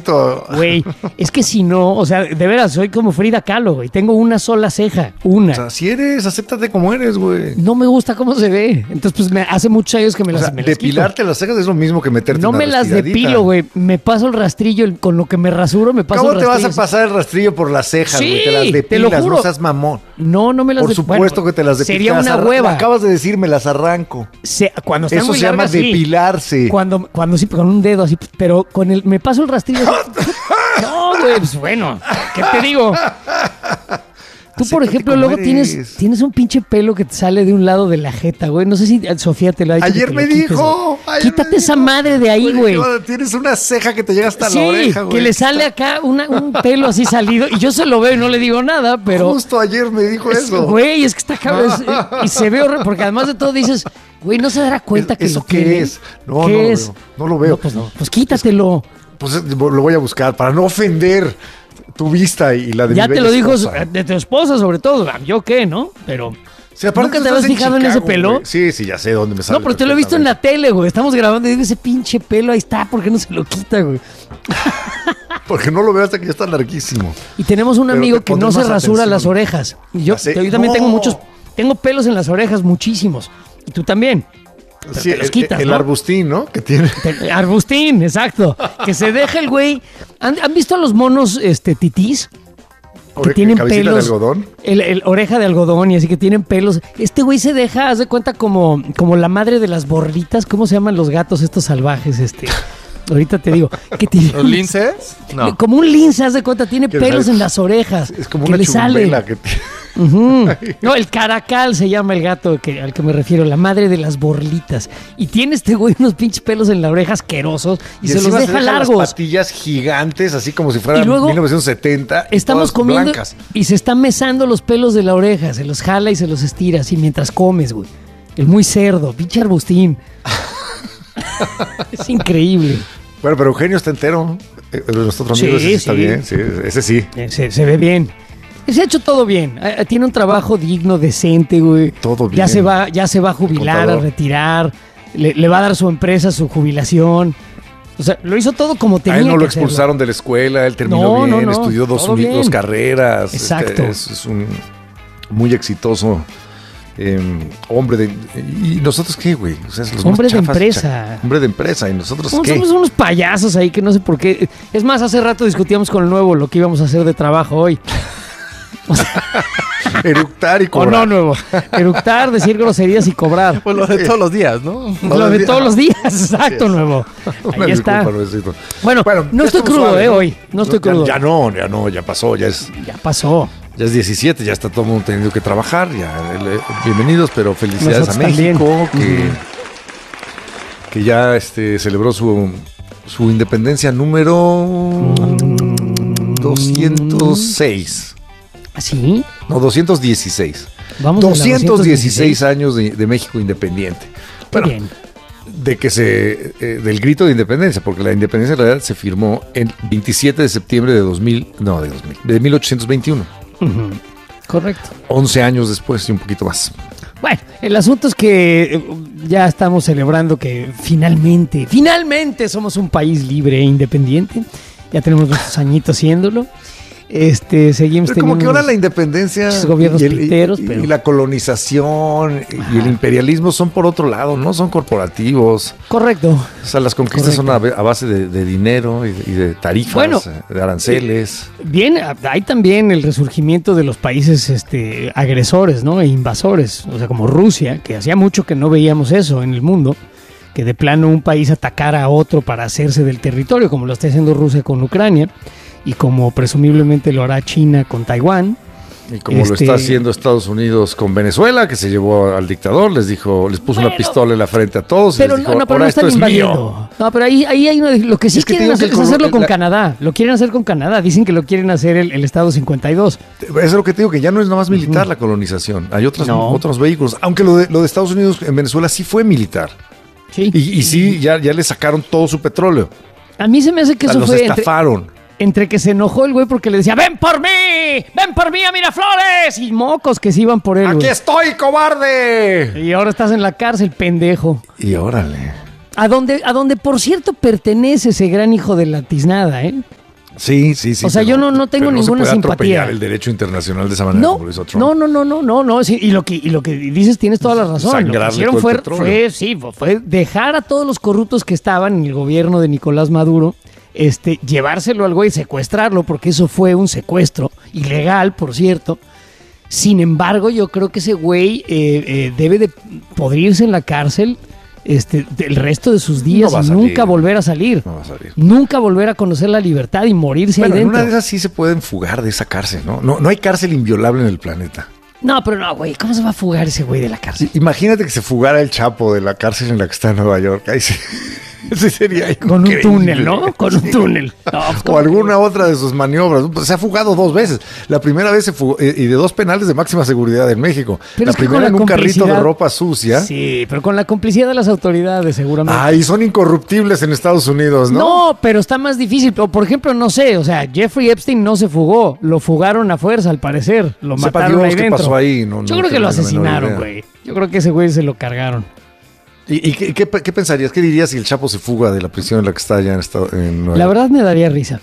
bonito. Güey, es que si no, o sea, de veras, soy como Frida Kahlo, güey. Tengo una sola ceja, una. O sea, si eres, acéptate como eres, güey. No me gusta cómo se ve. Entonces, pues hace muchos años que me las quito. Depilarte las cejas es lo mismo que meterte no una me las restiradita. depilo, güey. Me paso el rastrillo, con lo que me rasuro, me paso el ¿Cómo te rastrillo. vas a pasar el rastrillo por las cejas, Sí, güey? Te las te depilas, lo juro. no seas mamón. No me las Por supuesto que te las depilas. Sería una hueva. Acabas de decir, me las arranco. Cuando están Eso muy se llama largas, sí. depilarse. Cuando sí, con un dedo así, pero me paso el rastrillo. No, güey, pues bueno, ¿qué te digo? Tú, por ejemplo, como luego eres. tienes un pinche pelo que te sale de un lado de la jeta, güey. No sé si Sofía te lo ha dicho. Ayer me dijo. Quítate esa madre de ahí, güey. Tienes una ceja que te llega hasta Sí, la oreja, güey. que le sale acá un pelo así salido. Y yo se lo veo y no le digo nada, pero... Justo ayer me dijo eso. Güey, es que está cabrón. Y se ve horrible, porque además de todo dices, güey, no se dará cuenta que ¿Eso lo qué tiene. es? No, ¿Qué no lo es? veo. No lo veo. No, pues no. Pues quítatelo. Pues lo voy a buscar para no ofender tu vista y la de Ya mi te lo bella dijo esposa. de tu esposa, sobre todo. ¿Yo qué, no? Pero... Sí, aparte ¿Nunca tú te habías estás en fijado en ese Chicago, pelo? güey. Sí, ya sé dónde me sale. No, pero te lo he visto en la tele, güey. Estamos grabando y digo, ese pinche pelo ahí está. ¿Por qué no se lo quita, güey? Porque no lo veo hasta que ya está larguísimo. Y tenemos un Pero amigo te que no pondré se más rasura atención. las orejas. Y yo Ya sé. también tengo No. tengo pelos en las orejas, muchísimos. Y tú también. Pero Sí, te los quitas, el ¿no? arbustín, ¿no? Que tiene. Arbustín, exacto. Que se deja el güey. ¿Han visto a los monos titís? Que tienen cabecita pelos. de algodón. El oreja de algodón y así que tienen pelos. Este güey se deja, haz de cuenta, como la madre de las borritas. ¿Cómo se llaman los gatos estos salvajes? Ahorita te digo. Que tiene, ¿Los linces? No. como un lince, haz de cuenta, tiene Que pelos sale- en las orejas. Es como que una le sale. chumbela que tiene. Ujú. No, el caracal se llama el gato al que me refiero, la madre de las borlitas. Y tiene este güey unos pinches pelos en la oreja asquerosos y se los encima deja las largos. patillas gigantes, así como si fueran Y luego 1970. y Estamos todas comiendo blancas. y se está mesando los pelos de la oreja, se los jala y se los estira así mientras comes, güey. El muy cerdo, pinche arbustín. Es increíble. Bueno, pero Eugenio está entero. Nuestro otro amigo Sí, ese está sí. bien. Sí, ese sí. Se ve bien. Se ha hecho todo bien. Tiene un trabajo digno, decente, güey. Todo bien. Ya se va a jubilar, Contador. a retirar. Le va a dar su empresa su jubilación. O sea, lo hizo todo como tenía A él no que lo hacerlo. expulsaron de la escuela, él terminó No, bien, no, estudió todo bien. dos carreras. Exacto. Es un muy exitoso hombre ¿Y nosotros qué, güey? O sea, los Hombre más de chafas, empresa. Hombre de empresa. ¿Y nosotros qué? Somos unos payasos ahí que no sé por qué. Es más, hace rato discutíamos con el nuevo lo que íbamos a hacer de trabajo hoy. Eructar y O cobrar. no, nuevo. Eructar, decir groserías y cobrar. Pues lo de todos los días, ¿no? Lo de todos los días, exacto, nuevo. Una Ahí está. disculpa, Luisito. Bueno, no ya estoy estamos crudo, suaves, ¿no? hoy. No estoy crudo. Ya pasó, ya es Ya pasó. 17, ya está todo el mundo teniendo que trabajar. Bienvenidos, pero felicidades Nosotros a México, también. que ya celebró su independencia número 206. ¿Así? No, 216. Vamos a la 216 años de México independiente. Qué Bueno, bien. de que del grito de independencia, porque la independencia en realidad se firmó el 27 de septiembre de 1821. Ujú. Correcto. 11 años después y un poquito más. Bueno, el asunto es que ya estamos celebrando que finalmente somos un país libre e independiente. Ya tenemos nuestros añitos haciéndolo. Seguimos Pero como teniendo que ahora unos la independencia muchos gobiernos piteros, pero... y la colonización y el imperialismo son por otro lado, no son corporativos. Correcto. O sea, las conquistas son a base de dinero y de tarifas, Bueno, de aranceles. Bien, hay también el resurgimiento de los países agresores, ¿no? E invasores, o sea, como Rusia, que hacía mucho que no veíamos eso en el mundo, que de plano un país atacara a otro para hacerse del territorio, como lo está haciendo Rusia con Ucrania, y como presumiblemente lo hará China con Taiwán. Y como lo está haciendo Estados Unidos con Venezuela, que se llevó al dictador, les puso una pistola en la frente a todos y Pero les dijo, pero ahora no esto están es invadiendo. mío. No, pero ahí hay lo que sí Es que te quieren digo que hacer es hacerlo con Canadá. Lo quieren hacer con Canadá. Dicen que lo quieren hacer el Estado 52. Eso es lo que te digo, que ya no es nada más militar la colonización. Hay No. otros vehículos. Aunque lo de Estados Unidos en Venezuela sí fue militar. Sí. Y sí, ya le sacaron todo su petróleo. A mí se me hace que O sea, eso los fue estafaron. entre que se enojó el güey porque le decía, ven por mí a Miraflores, y mocos que se iban por él, ¡Aquí güey. estoy, cobarde! Y ahora estás en la cárcel, pendejo. Y órale. A donde, por cierto, pertenece ese gran hijo de la tiznada, ¿eh? Sí. O sea, yo no tengo ninguna no se puede simpatía. el derecho internacional de esa manera como lo hizo Trump. No. Sí, y lo que dices tienes toda la razón. Lo que hicieron fue dejar a todos los corruptos que estaban en el gobierno de Nicolás Maduro, llevárselo al güey, secuestrarlo, porque eso fue un secuestro ilegal, por cierto. Sin embargo, yo creo que ese güey debe de podrirse en la cárcel el resto de sus días y nunca volver a salir. No va a salir. Nunca volver a conocer la libertad y morirse ahí dentro. En una de esas sí se pueden fugar de esa cárcel, ¿no? No hay cárcel inviolable en el planeta. No, pero no, güey, ¿cómo se va a fugar ese güey de la cárcel? Imagínate que se fugara el Chapo de la cárcel en la que está en Nueva York. Ahí sí. Sí sería con un túnel, ¿no? Con un túnel. No, o alguna otra de sus maniobras. Se ha fugado 2 veces. La primera vez se fugó, y de 2 penales de máxima seguridad en México. Pero la primera en un carrito de ropa sucia. Sí, pero con la complicidad de las autoridades, seguramente. Ay, son incorruptibles en Estados Unidos, ¿no? No, pero está más difícil. Por ejemplo, no sé, o sea, Jeffrey Epstein no se fugó. Lo fugaron a fuerza, al parecer. Lo mataron ahí dentro. ¿Qué pasó ahí? Yo creo que lo asesinaron, güey. Yo creo que ese güey se lo cargaron. ¿Y qué pensarías? ¿Qué dirías si el Chapo se fuga de la prisión en la que está allá en Nueva York? La verdad me daría risa.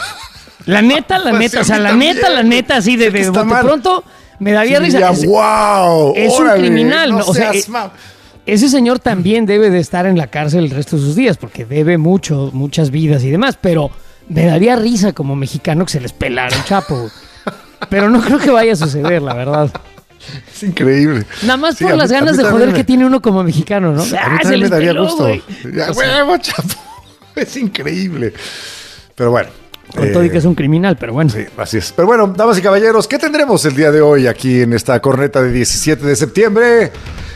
La neta, o sea, la neta, así de pronto me daría risa. ¡Wow! Es un criminal, ¿no? O sea, ese señor también debe de estar en la cárcel el resto de sus días, porque debe muchas vidas y demás, pero me daría risa como mexicano que se les pelara el Chapo. Pero no creo que vaya a suceder, la verdad. Es increíble. Nada más por las ganas de joder que tiene uno como mexicano, ¿no? A mí también me daría gusto. ¡Huevo, Chapo! Es increíble. Pero bueno. Con todo y que es un criminal, pero bueno. Sí, así es. Pero bueno, damas y caballeros, ¿qué tendremos el día de hoy aquí en esta corneta de 17 de septiembre?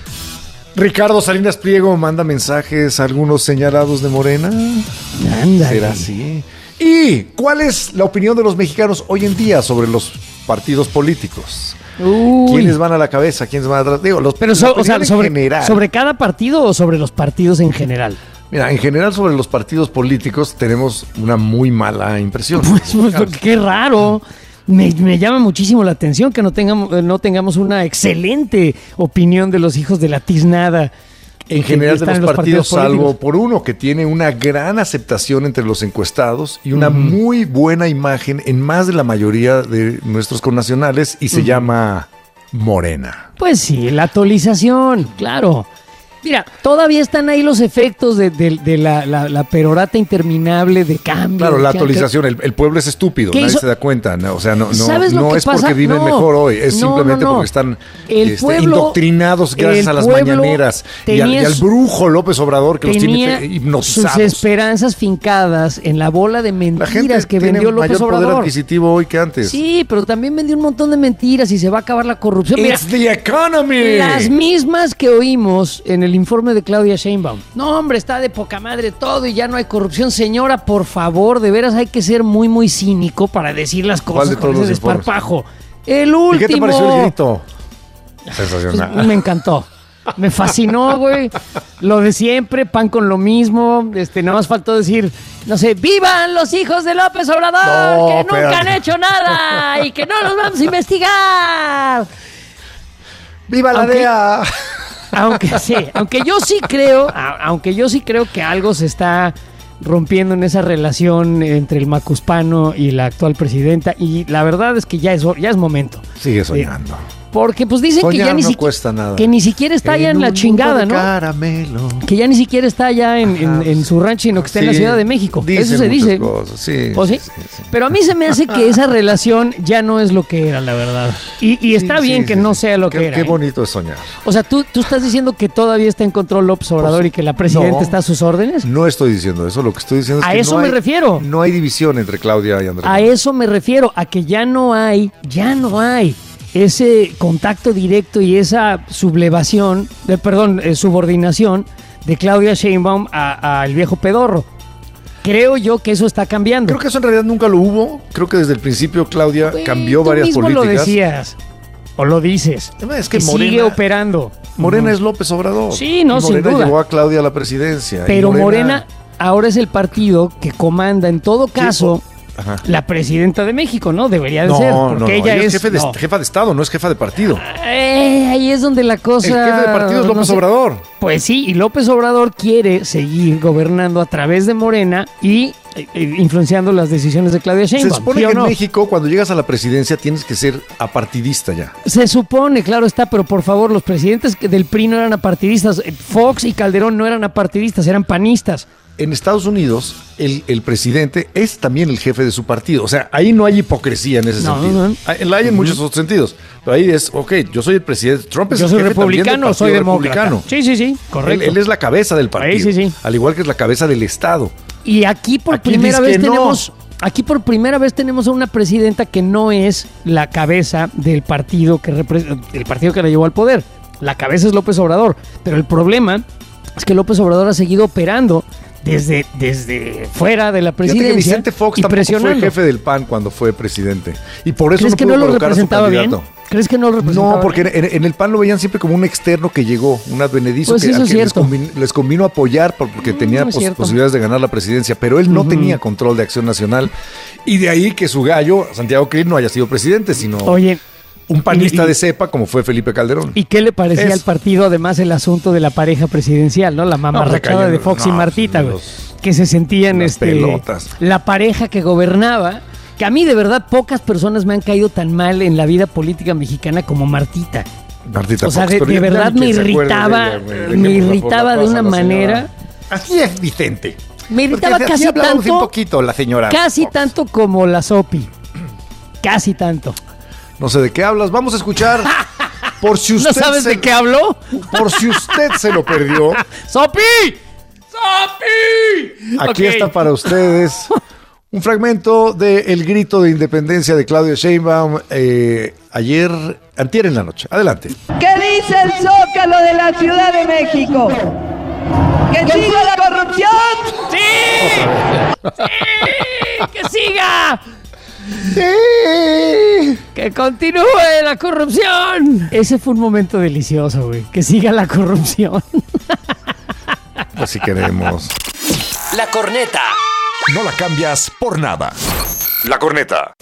Ricardo Salinas Pliego manda mensajes a algunos señalados de Morena. Ándale. ¿Será así? ¿Y cuál es la opinión de los mexicanos hoy en día sobre los partidos políticos? ¿Quiénes van a la cabeza? ¿Quiénes van atrás? Digo, pero sobre cada partido o sobre los partidos en general. Mira, en general sobre los partidos políticos tenemos una muy mala impresión. Pues qué raro. Me llama muchísimo la atención que no tengamos una excelente opinión de los hijos de la tiznada. En general de los partidos, salvo por uno que tiene una gran aceptación entre los encuestados y una muy buena imagen en más de la mayoría de nuestros connacionales y se llama Morena. Pues sí, la actualización, claro. Mira, todavía están ahí los efectos de la perorata interminable de cambio. Claro, la actualización. El pueblo es estúpido, nadie se da cuenta. No, o sea, no es porque viven mejor hoy, es simplemente porque están indoctrinados gracias a las mañaneras y al brujo López Obrador que los tiene hipnotizados. Sus esperanzas fincadas en la bola de mentiras que vendió López Obrador. Poder adquisitivo hoy que antes. Sí, pero también vendió un montón de mentiras y se va a acabar la corrupción. It's the economy. Las mismas que oímos en el informe de Claudia Sheinbaum. No, hombre, está de poca madre todo y ya no hay corrupción. Señora, por favor, de veras hay que ser muy, muy cínico para decir las cosas con ese desparpajo. El último. ¿Y qué te pareció el grito? Sensacional. Pues, me encantó. Me fascinó, güey. Lo de siempre, pan con lo mismo. Nada más faltó decir, no sé, ¡vivan los hijos de López Obrador! ¡Que nunca han hecho nada! ¡Y que no los vamos a investigar! ¡Viva la DEA! Aunque yo sí creo que algo se está rompiendo en esa relación entre el macuspano y la actual presidenta, y la verdad es que ya es momento. Sigue soñando. Porque pues dicen que ya ni siquiera está allá en la chingada, ¿no? Caramelo. Que ya ni siquiera está allá en su rancho, sino que está en la Ciudad de México. Eso se dice. Sí, ¿O sí? Sí. Pero a mí se me hace que esa relación ya no es lo que era, la verdad. Y está bien que no sea lo que era. Qué bonito es soñar. O sea, ¿tú estás diciendo que todavía está en control López Obrador y que la presidenta está a sus órdenes? No estoy diciendo eso. Lo que estoy diciendo es que a eso me refiero. No hay división entre Claudia y Andrés. A eso me refiero, a que ya no hay ese contacto directo y esa subordinación de Claudia Sheinbaum al viejo pedorro. Creo yo que eso está cambiando. Creo que eso en realidad nunca lo hubo. Creo que desde el principio Claudia cambió varias políticas. Tú mismo lo decías, o lo dices. Es que Morena sigue operando. Morena es López Obrador. Sí, no, sin duda. Morena llevó a Claudia a la presidencia. Pero Morena ahora es el partido que comanda en todo caso la presidenta de México, ¿no? Debería de ser, porque ella es jefa de Estado, no es jefa de partido. Ahí es donde la cosa... El jefe de partido es López Obrador. Pues sí, y López Obrador quiere seguir gobernando a través de Morena y influenciando las decisiones de Claudia Sheinbaum. Se supone que en México, cuando llegas a la presidencia, tienes que ser apartidista ya. Se supone, claro está, pero por favor, los presidentes del PRI no eran apartidistas. Fox y Calderón no eran apartidistas, eran panistas. En Estados Unidos, el presidente es también el jefe de su partido. O sea, ahí no hay hipocresía en ese sentido. No. La hay en muchos otros sentidos. Pero ahí es, yo soy el presidente. Trump es yo el soy jefe republicano, soy demócrata. Republicano. Sí, correcto. Él es la cabeza del partido. Sí. Al igual que es la cabeza del Estado. Y aquí por primera vez tenemos a una presidenta que no es la cabeza del partido el partido que la llevó al poder. La cabeza es López Obrador. Pero el problema es que López Obrador ha seguido operando desde fuera de la presidencia. Vicente Fox tampoco fue jefe del PAN cuando fue presidente. Y por eso ¿crees que no lo representaba bien? ¿Crees que no lo representaba? No, porque en el PAN lo veían siempre como un externo que llegó, un advenedizo pues que les convino apoyar porque tenía posibilidades de ganar la presidencia, pero él no tenía control de Acción Nacional. Y de ahí que su gallo, Santiago Krill, no haya sido presidente, sino un panista de cepa como fue Felipe Calderón. ¿Y qué le parecía al partido, además, el asunto de la pareja presidencial, ¿no? La mamarrachada de Fox y Martita, güey. Que se sentían la pareja que gobernaba. Que a mí, de verdad, pocas personas me han caído tan mal en la vida política mexicana como Martita. O sea, de verdad me irritaba de una manera... Así es, Vicente. Me irritaba casi tanto... un poquito la señora. Casi tanto como la Sopi. Casi tanto. No sé de qué hablas. Vamos a escuchar... Por si usted ¿no sabes de qué habló? Por si usted se lo perdió. ¡Sopi! Aquí está para ustedes... un fragmento del grito de independencia de Claudia Sheinbaum antier en la noche. Adelante. ¿Qué dice el Zócalo de la Ciudad de México? ¡Que siga la corrupción! ¡Sí! ¡Que siga! ¡Sí! ¡Que continúe la corrupción! Ese fue un momento delicioso, güey. Que siga la corrupción. Así queremos. La corneta. No la cambias por nada. La corneta.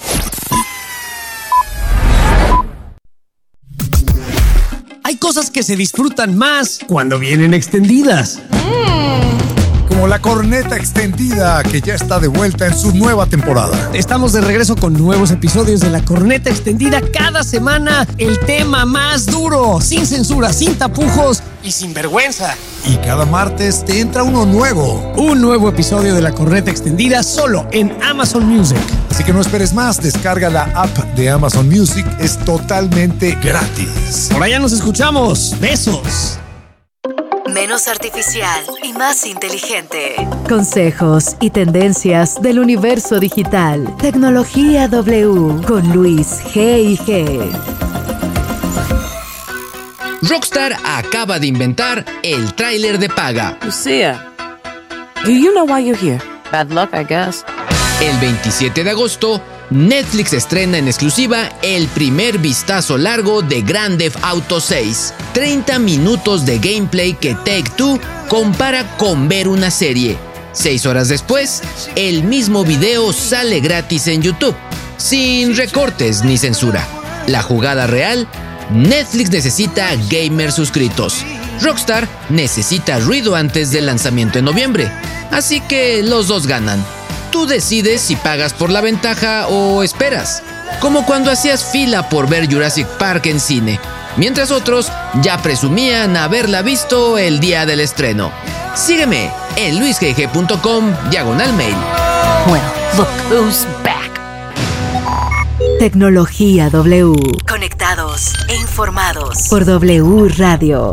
Hay cosas que se disfrutan más cuando vienen extendidas. Como la corneta extendida, que ya está de vuelta en su nueva temporada. Estamos de regreso con nuevos episodios de la corneta extendida. Cada semana el tema más duro, sin censura, sin tapujos y sin vergüenza. Y cada martes te entra uno nuevo. Un nuevo episodio de la corneta extendida solo en Amazon Music. Así que no esperes más, descarga la app de Amazon Music, es totalmente gratis. Por allá nos escuchamos. Besos. Menos artificial y más inteligente. Consejos y tendencias del universo digital. Tecnología W con Luis G&G. Rockstar acaba de inventar el tráiler de paga. Lucia, do you know why you're here? Bad luck, I guess. El 27 de agosto, Netflix estrena en exclusiva el primer vistazo largo de Grand Theft Auto 6. 30 minutos de gameplay que Take-Two compara con ver una serie. 6 horas después, el mismo video sale gratis en YouTube, sin recortes ni censura. La jugada real: Netflix necesita gamers suscritos. Rockstar necesita ruido antes del lanzamiento en noviembre. Así que los dos ganan. Tú decides si pagas por la ventaja o esperas. Como cuando hacías fila por ver Jurassic Park en cine, mientras otros ya presumían haberla visto el día del estreno. Sígueme en luisgg.com/mail. Well, look who's back. Tecnología W. Conectados e informados por W Radio.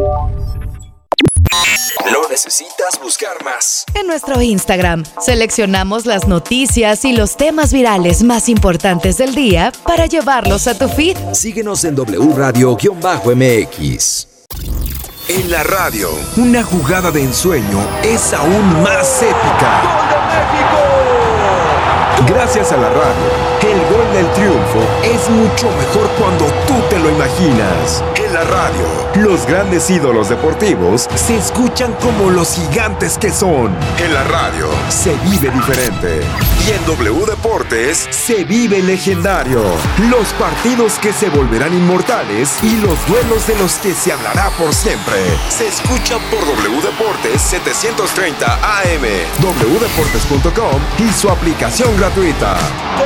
No necesitas buscar más. En nuestro Instagram seleccionamos las noticias y los temas virales más importantes del día para llevarlos a tu feed. Síguenos en W Radio-MX. En la radio, una jugada de ensueño es aún más épica. Gracias a la radio, el gol del triunfo es mucho mejor cuando tú te lo imaginas. En la radio, los grandes ídolos deportivos se escuchan como los gigantes que son. En la radio, se vive diferente. Y en W Deportes, se vive legendario. Los partidos que se volverán inmortales y los duelos de los que se hablará por siempre. Se escucha por W Deportes 730 AM, wdeportes.com y su aplicación gratuita.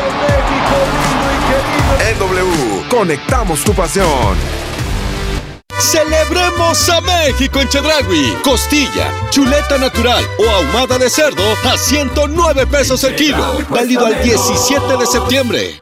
En W, conectamos tu pasión. ¡Celebremos a México en Chedraui! Costilla, chuleta natural o ahumada de cerdo a 109 pesos el kilo. Válido al 17 de septiembre.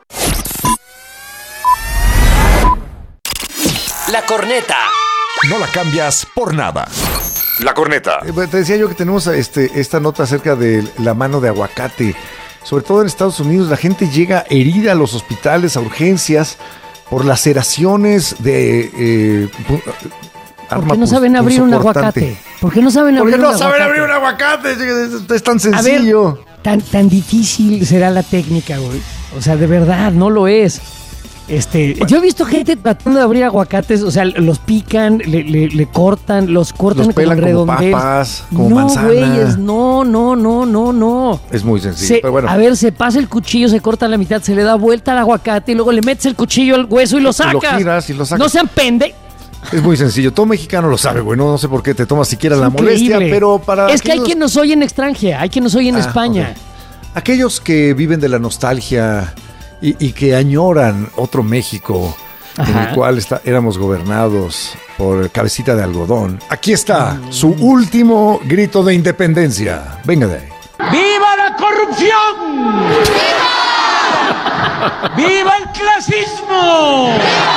La corneta. No la cambias por nada. La corneta. Te decía yo que tenemos esta nota acerca de la mano de aguacate. Sobre todo en Estados Unidos, la gente llega herida a los hospitales, a urgencias, por laceraciones de ¿Por qué no saben abrir un aguacate? ¿Por qué no saben abrir un aguacate? ¿Por qué no saben abrir un aguacate? Es tan sencillo. A ver, tan difícil será la técnica, güey. O sea, de verdad, no lo es. Bueno. Yo he visto gente tratando de abrir aguacates, o sea, los pican, le cortan, los cortan como redondeles. Como papas, como manzanas. No. Es muy sencillo, pero bueno. A ver, se pasa el cuchillo, se corta la mitad, se le da vuelta al aguacate y luego le metes el cuchillo al hueso y lo sacas. Lo giras y lo sacas. No sean Es muy sencillo, todo mexicano lo sabe, güey. No sé por qué te tomas siquiera la molestia, pero para... Es que hay quien nos oye en extranjera, hay quien nos oye en España. Okay. Aquellos que viven de la nostalgia... Y que añoran otro México. Ajá. En el cual éramos gobernados por cabecita de algodón. Aquí está su último grito de independencia. Venga de ahí. ¡Viva la corrupción! ¡Viva! ¡Viva el clasismo!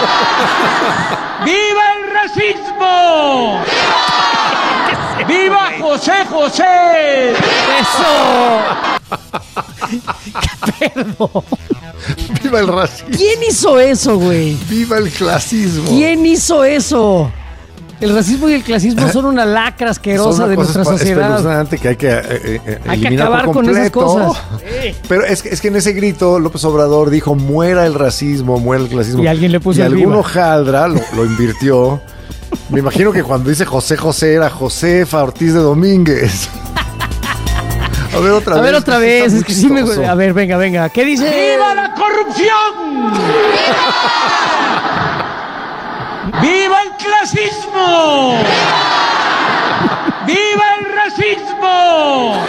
¡Viva el racismo! ¡Viva José José! ¡Eso! ¡Qué pedo! ¡Viva el racismo! ¿Quién hizo eso, güey? ¡Viva el clasismo! ¿Quién hizo eso? El racismo y el clasismo son una lacra asquerosa de nuestra sociedad. Es espeluznante que hay que hay que acabar con esas cosas. Pero es que en ese grito López Obrador dijo: muera el racismo, muera el clasismo. Y alguien le puso y algún hojaldra lo invirtió. Me imagino que cuando dice José José era Josefa Ortiz de Domínguez. A ver otra vez. Es que sí me... A ver, venga. ¿Qué dice? ¡Viva la corrupción! ¡Viva el clasismo! ¡Viva el racismo!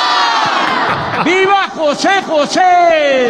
¡Viva José José!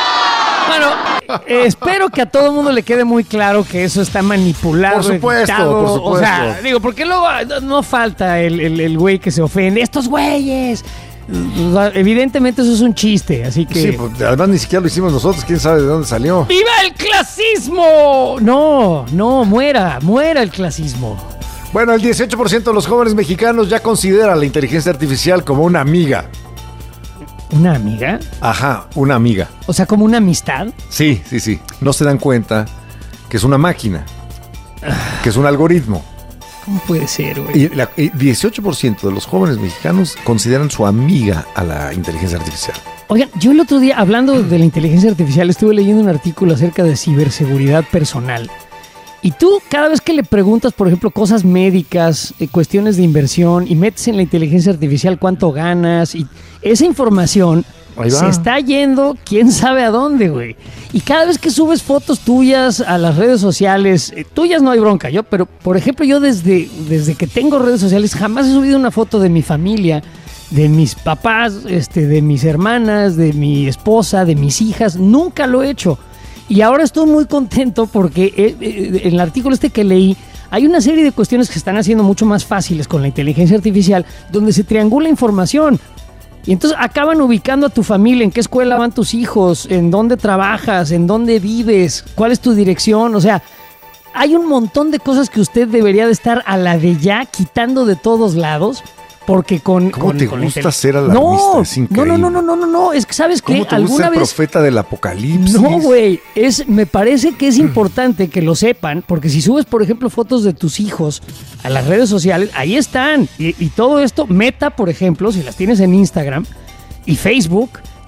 Bueno, espero que a todo el mundo le quede muy claro que eso está manipulado. Por supuesto. O sea, porque luego no falta el güey que se ofende. ¡Estos güeyes! Evidentemente eso es un chiste, así que... Sí, pues, además ni siquiera lo hicimos nosotros, quién sabe de dónde salió. ¡Viva el clasismo! No, muera el clasismo. Bueno, el 18% de los jóvenes mexicanos ya considera la inteligencia artificial como una amiga. ¿Una amiga? Ajá, una amiga. O sea, ¿como una amistad? Sí. No se dan cuenta que es una máquina, que es un algoritmo. ¿Cómo puede ser, güey? Y 18% de los jóvenes mexicanos consideran su amiga a la inteligencia artificial. Oigan, yo el otro día, hablando de la inteligencia artificial, estuve leyendo un artículo acerca de ciberseguridad personal. Y tú, cada vez que le preguntas, por ejemplo, cosas médicas, cuestiones de inversión, y metes en la inteligencia artificial cuánto ganas, y esa información se está yendo quién sabe a dónde, güey. Y cada vez que subes fotos tuyas a las redes sociales, tuyas no hay bronca, pero por ejemplo yo desde que tengo redes sociales jamás he subido una foto de mi familia, de mis papás, de mis hermanas, de mi esposa, de mis hijas, nunca lo he hecho. Y ahora estoy muy contento porque en el artículo que leí hay una serie de cuestiones que se están haciendo mucho más fáciles con la inteligencia artificial, donde se triangula información. Y entonces acaban ubicando a tu familia, en qué escuela van tus hijos, en dónde trabajas, en dónde vives, cuál es tu dirección. O sea, hay un montón de cosas que usted debería de estar a la de ya quitando de todos lados. Porque ¿Cómo te gusta ser alarmista? Es increíble. No, es que ¿sabes qué? ¿Cómo te gusta ser profeta del apocalipsis? No, güey, me parece que es importante que lo sepan, porque si subes, por ejemplo, fotos de tus hijos a las redes sociales, ahí están. Y todo esto, Meta, por ejemplo, si las tienes en Instagram y Facebook,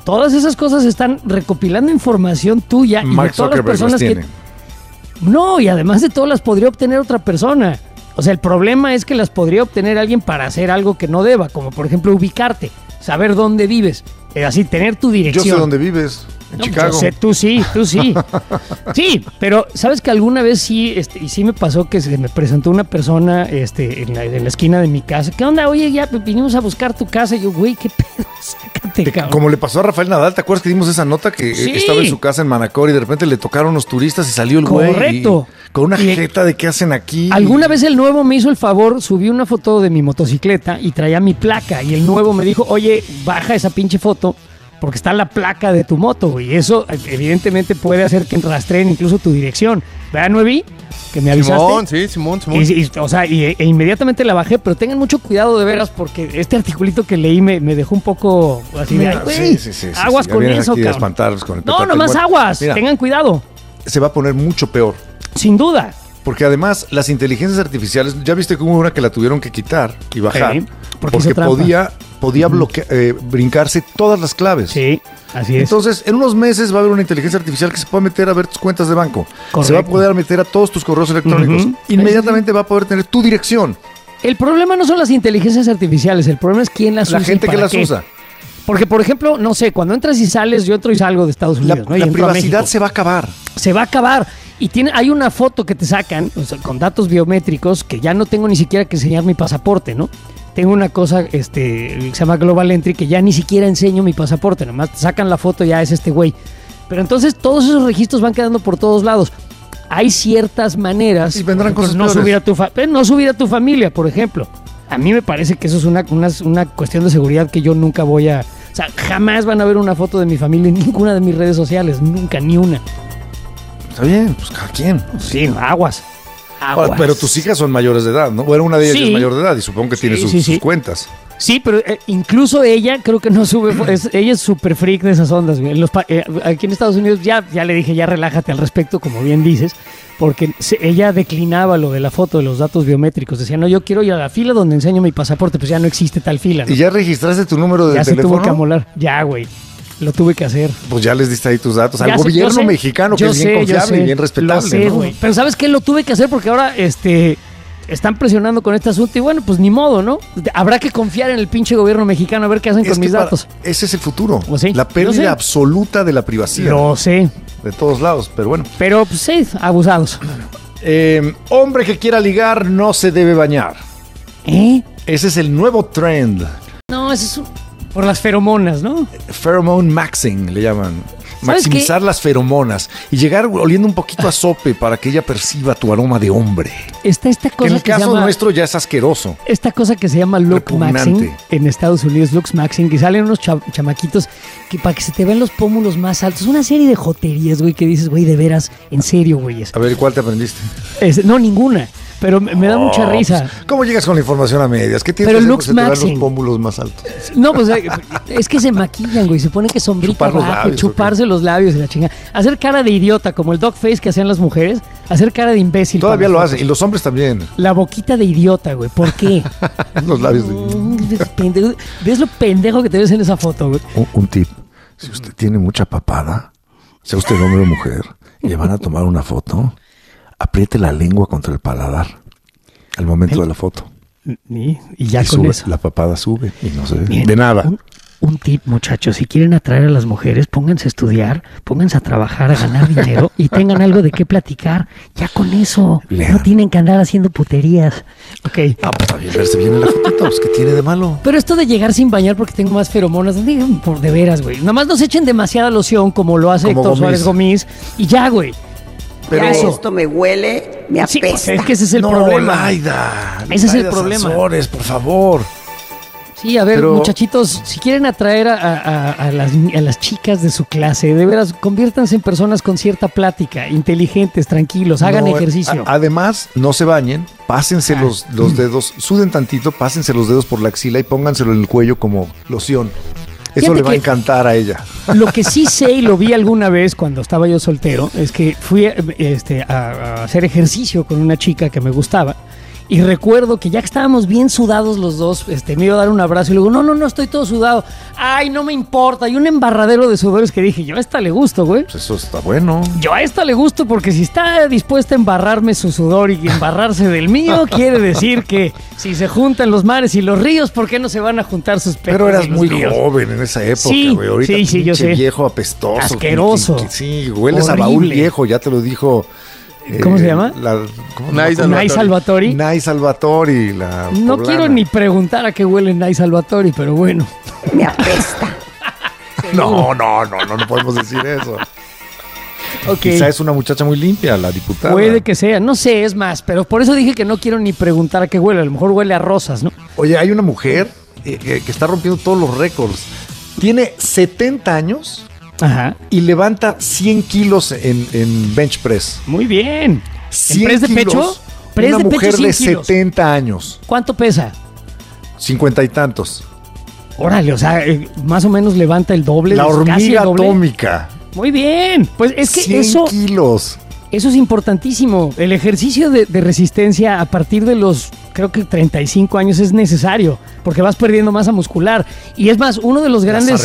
todas esas cosas están recopilando información tuya y de todas las personas que... No, y además de todo las podría obtener otra persona. O sea, el problema es que las podría obtener alguien para hacer algo que no deba, como por ejemplo ubicarte, saber dónde vives, así tener tu dirección. Yo sé dónde vives. En Chicago. Yo sé, tú sí. Sí, pero ¿sabes que alguna vez sí, y sí me pasó que se me presentó una persona en la esquina de mi casa? ¿Qué onda? Oye, ya vinimos a buscar tu casa. Y yo, güey, ¿qué pedo? Sácate, cabrón. Como le pasó a Rafael Nadal, ¿te acuerdas que dimos esa nota que estaba en su casa en Manacor y de repente le tocaron unos turistas y salió el güey? Correcto. Con una jeta de qué hacen aquí. Alguna vez el nuevo me hizo el favor, subí una foto de mi motocicleta y traía mi placa y el nuevo me dijo, oye, baja esa pinche foto porque está la placa de tu moto, y eso evidentemente puede hacer que rastreen incluso tu dirección. ¿Verdad, Nuevi? Que me avisaste. Simón. E inmediatamente la bajé, pero tengan mucho cuidado de veras, porque este articulito que leí me dejó un poco así de, aguas con eso, cabrón. No, nomás aguas, tengan cuidado. Se va a poner mucho peor. Sin duda. Porque además las inteligencias artificiales, ya viste que hubo una que la tuvieron que quitar y bajar, porque podía brincarse todas las claves. Sí, así es. Entonces, en unos meses va a haber una inteligencia artificial que se puede meter a ver tus cuentas de banco. Correcto. Se va a poder meter a todos tus correos electrónicos. Inmediatamente va a poder tener tu dirección. El problema no son las inteligencias artificiales, el problema es quién las usa. La gente que las usa. Porque, por ejemplo, no sé, cuando entras y sales, yo entro y salgo de Estados Unidos. La privacidad se va a acabar. Se va a acabar. Y hay una foto que te sacan, o sea, con datos biométricos, que ya no tengo ni siquiera que enseñar mi pasaporte, ¿no? Tengo una cosa que se llama Global Entry, que ya ni siquiera enseño mi pasaporte, nomás te sacan la foto, ya es este güey. Pero entonces todos esos registros van quedando por todos lados. Hay ciertas maneras. Y vendrán cosas no subir a tu familia, por ejemplo. A mí me parece que eso es una cuestión de seguridad que yo nunca voy a... O sea, jamás van a ver una foto de mi familia en ninguna de mis redes sociales, nunca, ni una. Está bien, pues cada quien. Sí, aguas. Pero tus hijas son mayores de edad, ¿no? Bueno, una de ellas es mayor de edad y supongo que tiene sus cuentas. Sí, pero incluso ella creo que no sube. Ella es súper freak de esas ondas. Aquí en Estados Unidos ya le dije, ya relájate al respecto, como bien dices, porque ella declinaba lo de la foto de los datos biométricos. Decía, no, yo quiero ir a la fila donde enseño mi pasaporte, pues ya no existe tal fila, ¿no? ¿Y ya registraste tu número de teléfono? Ya se tuvo que amolar. Ya, güey. Lo tuve que hacer. Pues ya les diste ahí tus datos al gobierno mexicano, que es bien confiable y bien respetable. Lo sé, güey. Pero ¿sabes qué? Lo tuve que hacer porque ahora están presionando con este asunto y bueno, pues ni modo, ¿no? Habrá que confiar en el pinche gobierno mexicano a ver qué hacen con mis datos. Ese es el futuro. ¿Sí? La pérdida absoluta de la privacidad. Lo sé. De todos lados, pero bueno. Pero pues sí, abusados. Hombre que quiera ligar no se debe bañar. Ese es el nuevo trend. No, ese es por las feromonas, ¿no? Pheromone maxing le llaman. Maximizar las feromonas y llegar oliendo un poquito a sope para que ella perciba tu aroma de hombre. Está esta cosa en el caso nuestro ya es asqueroso. Esta cosa que se llama look maxing en Estados Unidos, looks maxing, que salen unos chamaquitos que para que se te vean los pómulos más altos. Una serie de joterías, güey, que dices, güey, de veras, en serio, güey. A ver, ¿cuál te aprendiste? No, ninguna. Pero me da mucha risa. Pues, ¿cómo llegas con la información a medias? ¿Qué tienes que hacer para que se te vean los pómulos más altos? No, pues es que se maquillan, güey. Se pone que sombrita abajo, chuparse los labios y la chingada. Hacer cara de idiota, como el dog face que hacían las mujeres. Hacer cara de imbécil. Todavía lo hacen. Y los hombres también. La boquita de idiota, güey. ¿Por qué? Los labios de... ¿Ves lo pendejo que te ves en esa foto, güey? Un tip. Si usted tiene mucha papada, sea usted hombre o mujer, y le van a tomar una foto... Apriete la lengua contra el paladar al momento de la foto. Y ya y con eso. La papada sube y no se ve de nada. Un tip, muchachos, si quieren atraer a las mujeres, pónganse a estudiar, pónganse a trabajar, a ganar dinero y tengan algo de qué platicar. Ya con eso. Lean. No tienen que andar haciendo puterías. Ok. Pues verse bien en la fotito, pues ¿qué tiene de malo? Pero esto de llegar sin bañar porque tengo más feromonas, por de veras, güey. Nada más no se echen demasiada loción como lo hace Héctor Suárez Gómez y ya, güey. Pero esto me huele, me apesta. Sí, es que ese es el problema. Laida, ese es el problema. Sansores, por favor. Sí, a ver, muchachitos, si quieren atraer a las chicas de su clase, de veras, conviértanse en personas con cierta plática, inteligentes, tranquilos, hagan ejercicio. Además, no se bañen, pásense los dedos, suden tantito, pásense los dedos por la axila y pónganselo en el cuello como loción. Eso le va a encantar a ella. Lo que sí sé y lo vi alguna vez cuando estaba yo soltero es que fui a hacer ejercicio con una chica que me gustaba Y recuerdo que ya que estábamos bien sudados los dos, me iba a dar un abrazo y luego, no, estoy todo sudado. Ay, no me importa. Y un embarradero de sudores que dije, yo a esta le gusto, güey. Pues eso está bueno. Yo a esta le gusto porque si está dispuesta a embarrarme su sudor y embarrarse del mío, quiere decir que si se juntan los mares y los ríos, ¿por qué no se van a juntar sus pecos? Pero eras muy joven en esa época, güey. Ahorita sí, yo sé. Viejo apestoso. Asqueroso. Sí, hueles horrible. A baúl viejo, ya te lo dijo... ¿Cómo se llama? Nay Salvatori. Nay Salvatori, la no poblana. Quiero ni preguntar a qué huele Nay Salvatori, pero bueno. Me apesta. No podemos decir eso. Okay. Quizá es una muchacha muy limpia, la diputada. Puede que sea, no sé, es más, pero por eso dije que no quiero ni preguntar a qué huele, a lo mejor huele a rosas, ¿no? Oye, hay una mujer que está rompiendo todos los récords. Tiene 70 años... Ajá. Y levanta 100 kilos en bench press. Muy bien. 100 press de kilos, pecho? Press una de mujer pecho, de 100 70 años. ¿Cuánto pesa? 50 y tantos. Órale, o sea, más o menos levanta el doble. La hormiga casi el doble. atómica. Muy bien. Pues es que 100 kilos. Eso es importantísimo. El ejercicio de resistencia a partir de los, creo que 35 años es necesario, porque vas perdiendo masa muscular. Y es más, uno de los grandes...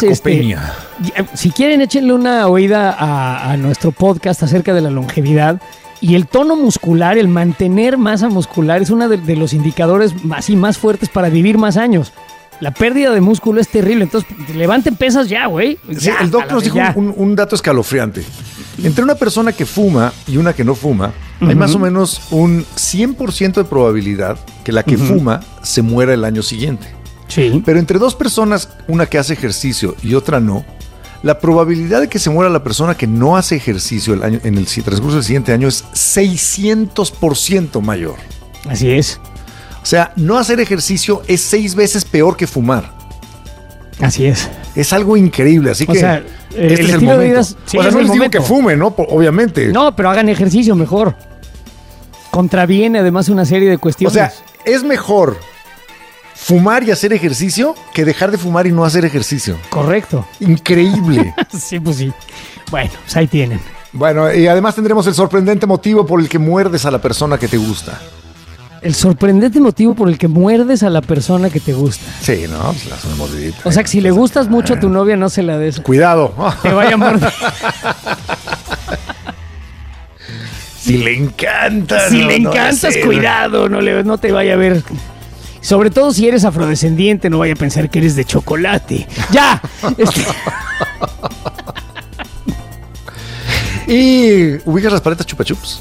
si quieren, échenle una oída a nuestro podcast acerca de la longevidad. Y el tono muscular, el mantener masa muscular, es uno de los indicadores más fuertes para vivir más años. La pérdida de músculo es terrible. Entonces, levanten pesas ya, güey. Sí, el doctor nos dijo un dato escalofriante. Entre una persona que fuma y una que no fuma, hay más o menos un 100% de probabilidad que la que fuma se muera el año siguiente. Sí. Pero entre dos personas, una que hace ejercicio y otra no, la probabilidad de que se muera la persona que no hace ejercicio en el transcurso del siguiente año es 600% mayor. Así es. O sea, no hacer ejercicio es 6 veces peor que fumar. Así es. Es algo increíble, así que sea, este es el momento. De vida, sí, o sea, no les digo que fumen, ¿no? Obviamente. No, pero hagan ejercicio mejor. Contraviene además una serie de cuestiones. O sea, es mejor fumar y hacer ejercicio que dejar de fumar y no hacer ejercicio. Correcto. Increíble. Sí, pues sí. Bueno, pues ahí tienen. Bueno, y además tendremos el sorprendente motivo por el que muerdes a la persona que te gusta. El sorprendente motivo por el que muerdes a la persona que te gusta. Sí, ¿no? Pues la zona mordidita. O sea, que si le gustas mucho a tu novia, no se la des. Cuidado. Te vaya a morder. Si le encanta. Si le encantas, cuidado. No te vaya a ver. Sobre todo si eres afrodescendiente, no vaya a pensar que eres de chocolate. ¡Ya! ¿Y ubicas las paletas Chupa Chups?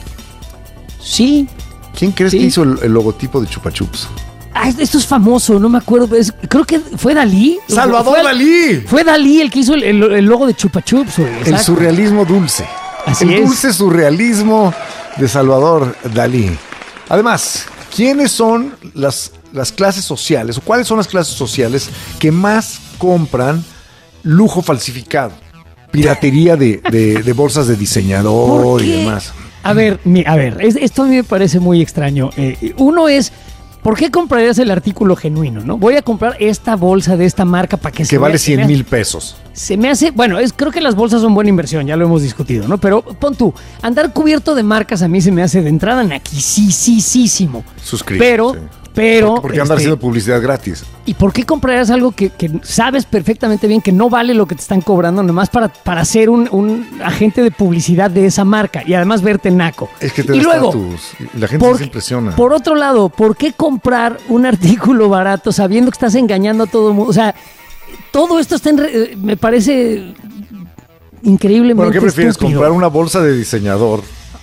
Sí. ¿Quién crees que hizo el logotipo de Chupa Chups? Ah, esto es famoso, no me acuerdo. Creo que fue Dalí. ¡Salvador Dalí! Fue Dalí el que hizo el logo de Chupa Chups. El surrealismo dulce. Así es. El dulce surrealismo de Salvador Dalí. Además, ¿quiénes son las clases sociales o cuáles son las clases sociales que más compran lujo falsificado? Piratería de bolsas de diseñador y demás. A ver, esto a mí me parece muy extraño. Uno es, ¿por qué comprarías el artículo genuino? ¿No? Voy a comprar esta bolsa de esta marca para que vale 100,000 pesos. Se me hace, bueno, creo que las bolsas son buena inversión, ya lo hemos discutido, ¿no? Pero pon tú, andar cubierto de marcas a mí se me hace de entrada naquisísimo. Suscrito. Pero ¿por qué andar haciendo publicidad gratis? ¿Y por qué comprarías algo que sabes perfectamente bien que no vale lo que te están cobrando nomás para ser un agente de publicidad de esa marca y además verte naco? Es que te da estatus. La gente se impresiona. Por otro lado, ¿por qué comprar un artículo barato sabiendo que estás engañando a todo el mundo? O sea, todo esto me parece increíblemente Bueno, ¿qué prefieres? estúpido. ¿Comprar una bolsa de diseñador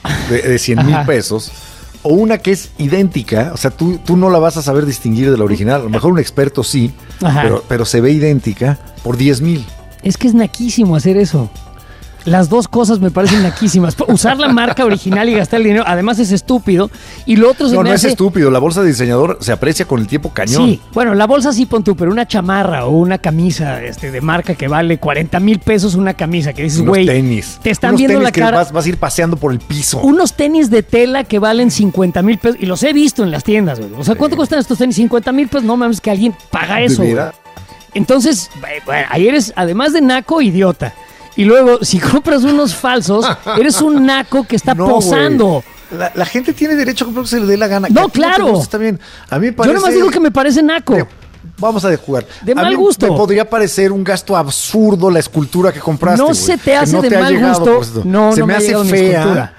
de 100,000 pesos? O una que es idéntica, o sea, tú no la vas a saber distinguir de la original. A lo mejor un experto sí, pero se ve idéntica por 10,000. Es que es naquísimo hacer eso. Las dos cosas me parecen naquísimas. Usar la marca original y gastar el dinero, además es estúpido. Y lo otro no es estúpido. La bolsa de diseñador se aprecia con el tiempo cañón. Sí, bueno, la bolsa sí pon tú, pero una chamarra o una camisa de marca que vale 40,000 pesos una camisa, que dices, güey, tenis. Te están viendo la cara. Vas a ir paseando por el piso. Unos tenis de tela que valen 50,000 pesos. Y los he visto en las tiendas, güey. O sea, ¿cuánto cuestan estos tenis? 50,000 pesos. No mames, que alguien paga eso. Entonces, ahí eres, además de naco, idiota. Y luego, si compras unos falsos, eres un naco que está posando. La gente tiene derecho a comprar lo que se le dé la gana. No, claro. No está bien. A mí me parece... Yo nomás digo que me parece naco. Vamos a jugar. De mal gusto. Me podría parecer un gasto absurdo la escultura que compraste. No se te hace de mal gusto. No, se me hace fea.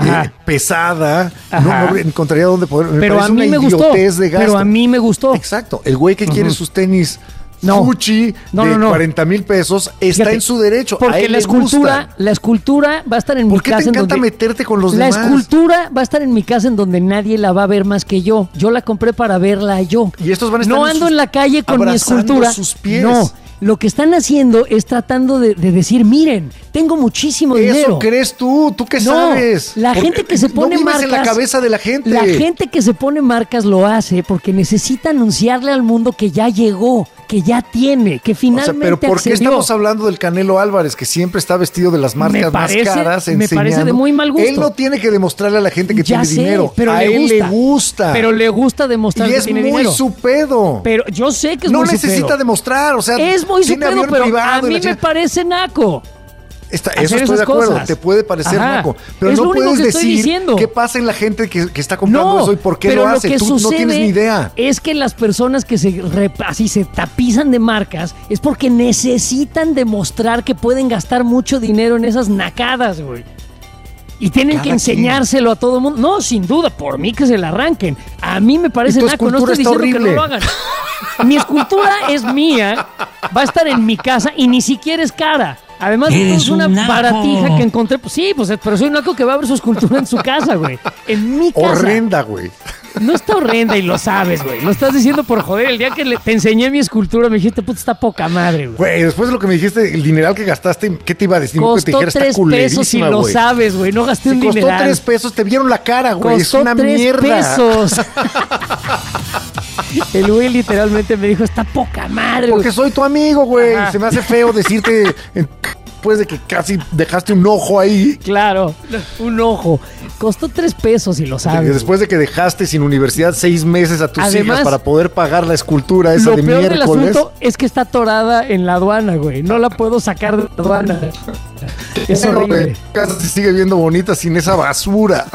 Pesada. No encontraría dónde poder. Pero a mí me gustó. Pero a mí me gustó. Exacto. El güey que quiere sus tenis Gucci de 40 mil pesos está en su derecho. Porque la escultura va a estar en mi casa. ¿Por qué te encanta meterte con los demás? La escultura va a estar en mi casa en donde nadie la va a ver más que yo. Yo la compré para verla yo. Y estos van a estar no ando en la calle con mi escultura. Sus pies. No. Lo que están haciendo es tratando de decir, miren, tengo muchísimo dinero. Eso crees tú qué sabes. La gente que se pone marcas. En la cabeza de la gente. La gente que se pone marcas lo hace porque necesita anunciarle al mundo que ya llegó, que ya tiene, que finalmente pero ¿por qué estamos hablando del Canelo Álvarez, que siempre está vestido de las marcas más caras? Me parece de muy mal gusto. Él no tiene que demostrarle a la gente que tiene dinero. Pero a él le gusta. Pero le gusta demostrar que tiene dinero. Y es muy su pedo. Pero yo sé que es muy su pedo. No necesita demostrar, o sea, es muy su pedo, pero a mí me parece naco. Eso estoy de acuerdo, te puede parecer naco, pero no puedes decir qué pasa en la gente que está comprando eso y por qué lo hace. Tú no tienes ni idea. Es que las personas que así se tapizan de marcas es porque necesitan demostrar que pueden gastar mucho dinero en esas nacadas, güey. Y tienen que enseñárselo a todo el mundo. No, sin duda, por mí que se la arranquen. A mí me parece naco, no estoy diciendo que no lo hagan. Mi escultura es mía, va a estar en mi casa y ni siquiera es cara. Además, es una baratija que encontré. Pues sí, pero soy un naco que va a ver su escultura en su casa, güey. En mi casa. Horrenda, güey. No está horrenda y lo sabes, güey. Lo estás diciendo por joder. El día que te enseñé mi escultura me dijiste, puta, está poca madre, güey. Güey, después de lo que me dijiste, el dineral que gastaste, ¿qué te iba a decir? Costó que te dijera, 3 pesos y lo sabes, güey. No gasté un dineral. Costó 3 pesos, te vieron la cara, güey. Costó es una 3 mierda. pesos. El güey literalmente me dijo, está poca madre, güey. Porque soy tu amigo, güey. Se me hace feo decirte... Después de que casi dejaste un ojo ahí. Claro, un ojo. Costó 3 pesos y lo sabes. Después de que dejaste sin universidad 6 meses a tus hijas para poder pagar la escultura esa de miércoles. Lo peor del asunto es que está atorada en la aduana, güey. No la puedo sacar de la aduana. Es horrible. Casa se sigue viendo bonita sin esa basura.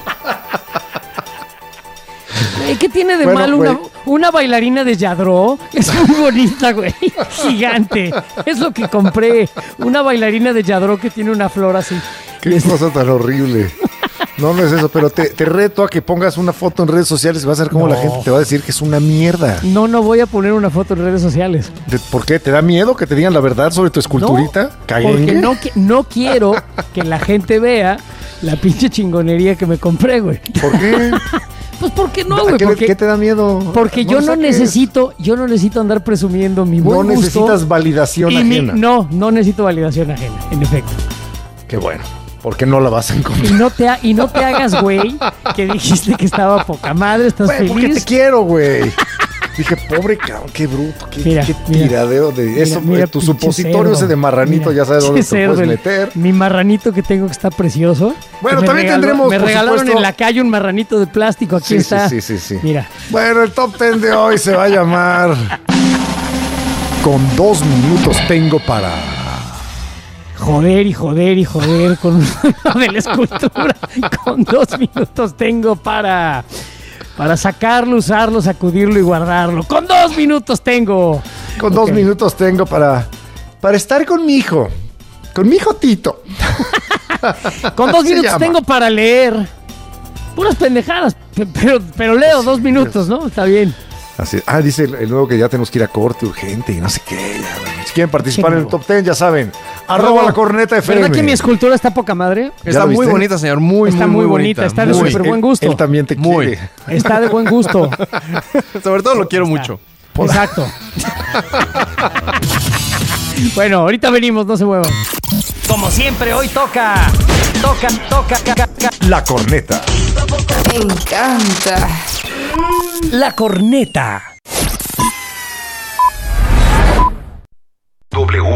¿Qué tiene de malo una bailarina de Yadró? Es muy bonita, güey. Gigante. Es lo que compré. Una bailarina de Yadró que tiene una flor así. Qué cosa tan horrible. No es eso, pero te reto a que pongas una foto en redes sociales y vas a ver cómo la gente te va a decir que es una mierda. No voy a poner una foto en redes sociales. ¿Por qué? ¿Te da miedo que te digan la verdad sobre tu esculturita? Porque no quiero que la gente vea la pinche chingonería que me compré, güey. ¿Por qué? Pues porque no, güey. ¿Qué te da miedo? Porque yo no necesito andar presumiendo mi buen gusto. No necesitas validación ajena. No necesito validación ajena, en efecto. Qué bueno. ¿Por qué no la vas a encontrar? Y no te hagas, güey, que dijiste que estaba poca madre, estás feliz. Porque te quiero, güey. Dije, pobre cabrón, qué bruto, qué tiradeo de eso. Mira, tu supositorio ese de marranito, ya sabes dónde te puedes meter. Mi marranito que tengo que está precioso. Bueno, también tendremos, me regalaron en la calle un marranito de plástico, aquí está. Sí. Mira. Bueno, el top 10 de hoy se va a llamar Con 2 minutos tengo para... Joder con uno de la escultura. Con 2 minutos tengo para sacarlo, usarlo, sacudirlo y guardarlo. Con 2 minutos tengo. Con 2 minutos tengo para estar con mi hijo Tito. Con 2 minutos tengo para leer. Puras pendejadas, pero leo 2 minutos, ¿no? Está bien. Así, dice el nuevo que ya tenemos que ir a corte urgente y no sé qué. Si quieren participar en el top 10, ya saben. @lacorneta_FM. ¿Verdad que mi escultura está poca madre? Está muy bonita, señor. Está muy bonita. Está de súper buen gusto. Él también te quiere. Está de buen gusto. Sobre todo lo quiero mucho. Exacto. Bueno, ahorita venimos, no se muevan. Como siempre, hoy toca. La corneta. Me encanta. La corneta.